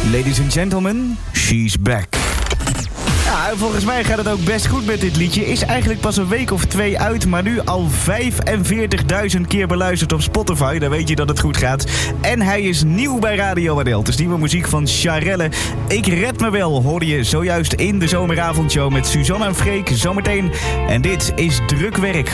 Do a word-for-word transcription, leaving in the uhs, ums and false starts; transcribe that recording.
Ladies and gentlemen, she's back. Ja, volgens mij gaat het ook best goed met dit liedje. Is eigenlijk pas een week of twee uit, maar nu al vijfenveertigduizend keer beluisterd op Spotify. Dan weet je dat het goed gaat. En hij is nieuw bij Radio Adel. Het is nieuwe muziek van Charelle. Ik red me wel, hoorde je zojuist in de zomeravondshow met Suzanne en Freek zometeen. En dit is Drukwerk